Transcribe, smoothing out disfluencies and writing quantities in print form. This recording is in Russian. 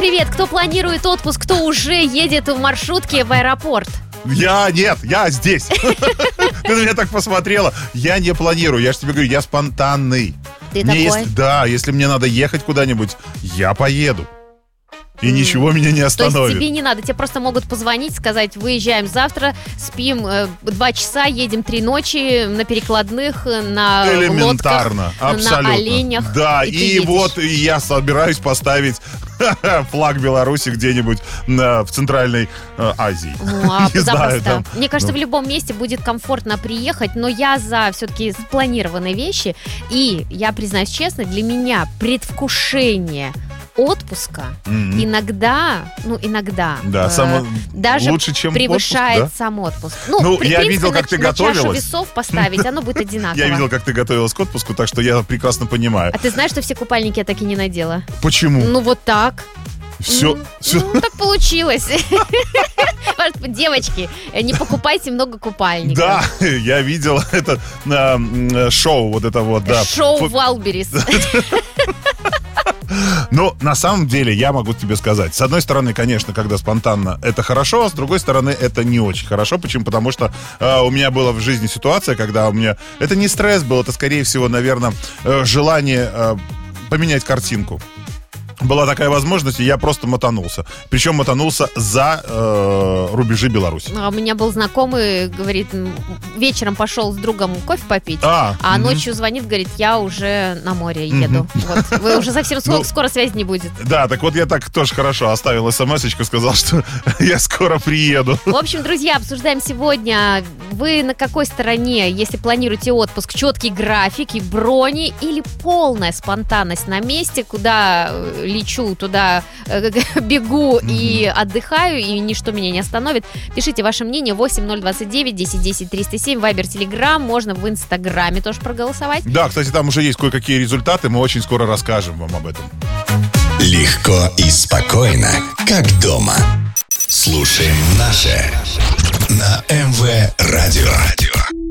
привет. Кто планирует отпуск, кто уже едет в маршрутке в аэропорт? Я здесь. Ты на меня так посмотрела. Я не планирую, я же тебе говорю, я спонтанный. Ты такой? Если мне надо ехать куда-нибудь, я поеду. И ничего меня не То остановит. есть тебе не надо, тебе просто могут позвонить, сказать, выезжаем завтра, спим 2 часа, едем 3 ночи на перекладных, на Элементарно, лодках, абсолютно. на оленях. Да, и вот я собираюсь поставить флаг Беларуси где-нибудь в Центральной Азии. Не знаю, там. Мне кажется, в любом месте будет комфортно приехать, но я за все-таки спланированные вещи. И я признаюсь честно, для меня предвкушение отпуска иногда, Да, даже лучше, чем превышает отпуск, сам отпуск. я видел, как ты на чашу готовилась. весов поставить, оно будет одинаково. Я видел, как ты готовилась к отпуску, так что я прекрасно понимаю. А ты знаешь, что все купальники я так и не надела? Почему? Ну вот так. Все. Так получилось. Девочки, не покупайте много купальников. Да, я видел это шоу, вот это вот, да. Шоу Валберис. Но на самом деле я могу тебе сказать, с одной стороны, конечно, когда спонтанно, это хорошо, а с другой стороны, это не очень хорошо. Почему? Потому что у меня была в жизни ситуация, когда у меня... Это не стресс был, это, скорее всего, наверное, желание поменять картинку. Была такая возможность, и я просто мотанулся. Причем мотанулся за рубежи Беларуси. У меня был знакомый, говорит, вечером пошел с другом кофе попить, а ночью звонит, говорит, я уже на море еду. Вот. Вы уже совсем скоро связи не будет. Да, так вот я так тоже хорошо оставил смс-очку, сказал, что я скоро приеду. В общем, друзья, обсуждаем сегодня, вы на какой стороне, если планируете отпуск, четкий график и брони или полная спонтанность на месте, куда лечу, туда бегу и отдыхаю, и ничто меня не остановит. Пишите ваше мнение 8029 10 307, Вайбер, Телеграм, можно в Инстаграме тоже проголосовать. Да, кстати, там уже есть кое-какие результаты, мы очень скоро расскажем вам об этом. Легко и спокойно, как дома. Слушаем наше на МВ Радио.